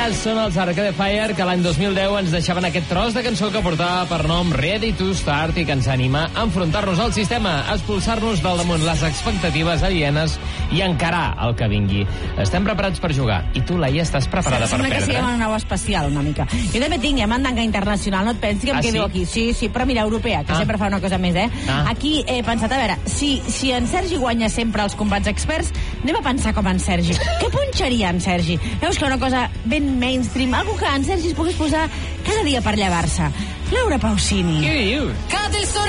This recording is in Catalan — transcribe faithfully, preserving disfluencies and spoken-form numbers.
són els Arcade Fire, que l'any dos mil deu ens deixaven aquest tros de cançó que portava per nom Ready to Start i que ens anima a enfrontar-nos al sistema, a expulsar-nos del damunt les expectatives alienes i encarar el que vingui. Estem preparats per jugar. I tu, Laia, estàs preparada sí, per perdre? perdre? Sembla que siguem una nau espacial, una mica. Jo també tinc, eh, mandanga internacional, no et pensis que em Ah, quedo sí? aquí. Sí, sí, però mira, europea, que Ah. sempre fa una cosa més, eh? Ah. Aquí he pensat, a veure, si, si en Sergi guanya sempre els combats experts, anem a pensar com en Sergi. Què punxaria en Sergi? Veus que una cosa ben mainstream, algú que en Sergi es pogués posar cada dia per llevar-se. Laura Pausini. Què dius? Cade il